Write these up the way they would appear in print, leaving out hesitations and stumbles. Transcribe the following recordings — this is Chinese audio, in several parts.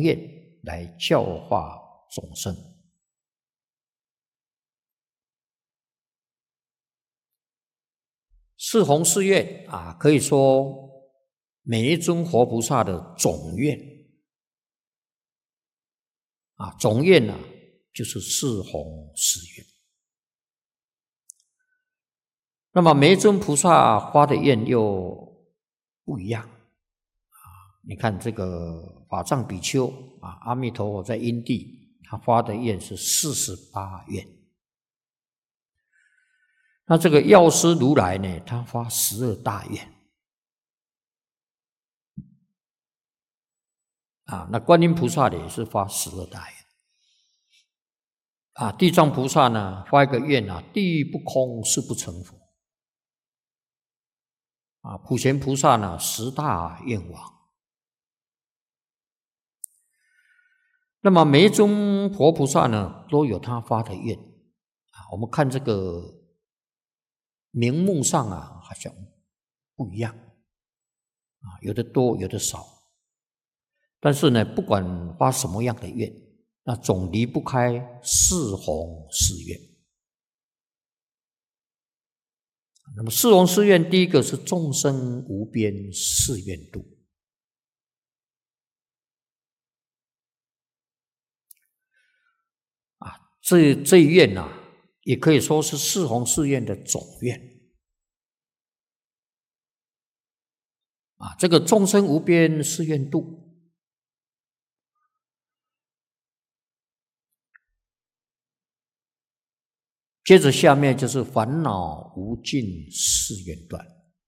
愿来教化众生。四弘誓愿可以说每一尊活菩萨的总愿总愿就是四弘誓愿。那么每一尊菩萨发的愿又不一样你看这个法藏比丘阿弥陀佛在因地，他发的愿是48愿。那这个药师如来呢，他发12大愿那观音菩萨呢也是发12大愿地藏菩萨呢发一个愿地狱不空，誓不成佛普贤菩萨呢10大愿王。那么每一尊佛菩萨呢都有他发的愿我们看这个名目上好像不一样有的多有的少，但是呢不管发什么样的愿，那总离不开四弘誓愿。那么四弘誓愿第一个是众生无边誓愿度这一愿也可以说是四弘誓愿的总愿这个众生无边誓愿度接着下面就是烦恼无尽誓愿断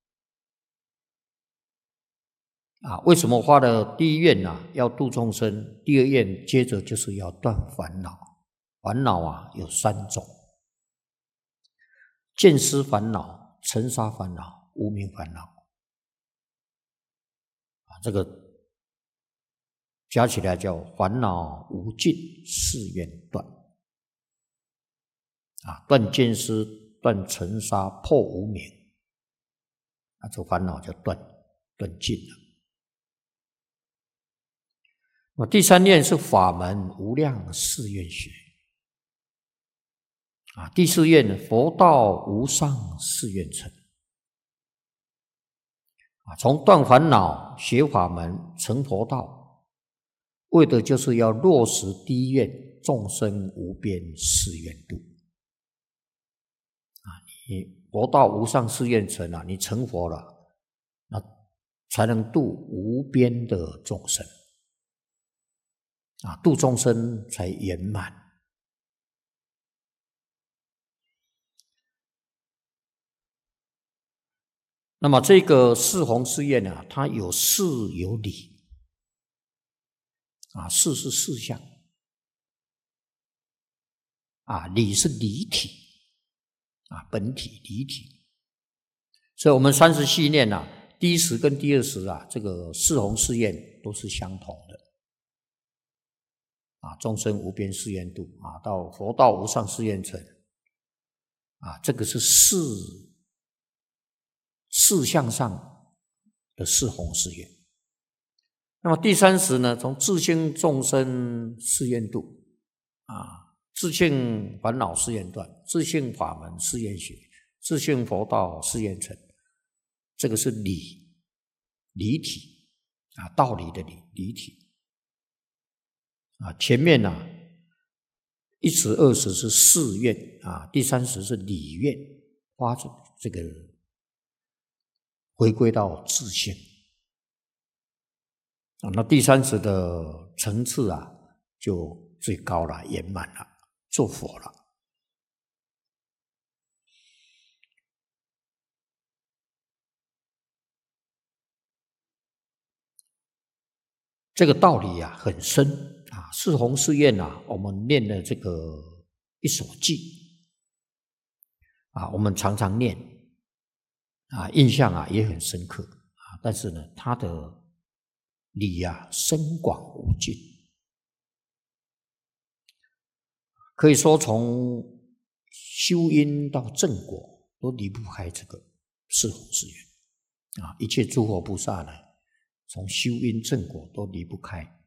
为什么发的第一愿要度众生，第二愿接着就是要断烦恼。烦恼有3种，见思烦恼、尘沙烦恼、无明烦恼这个加起来叫烦恼无尽誓愿断断见思、断尘沙、破无明这烦恼就断尽了。那第3愿是法门无量誓愿学第4愿佛道无上誓愿成从断烦恼、学法门、成佛道，为的就是要落实第一愿众生无边誓愿度你佛道无上誓愿成你成佛了，那才能度无边的众生度众生才圆满。那么这个四弘誓愿它有事有理事是事项理是理体本体理体。所以我们30系念第一时跟第二时这个四弘誓愿都是相同的众生无边誓愿度到佛道无上誓愿成这个是事项上的四弘誓愿。那么第3时呢，从自性众生誓愿度自性烦恼誓愿断，自性法门誓愿学，自性佛道誓愿成，这个是理体道理的理体前面1时2时是誓愿第3时是理愿，发出这个回归到自性那第3时的层次就最高了，圆满了，做佛了。这个道理很深四弘誓愿我们念的这个一首偈我们常常念印象也很深刻但是呢它的理深广无尽，可以说从修因到正果都离不开这个四弘誓愿一切诸佛菩萨呢从修因正果都离不开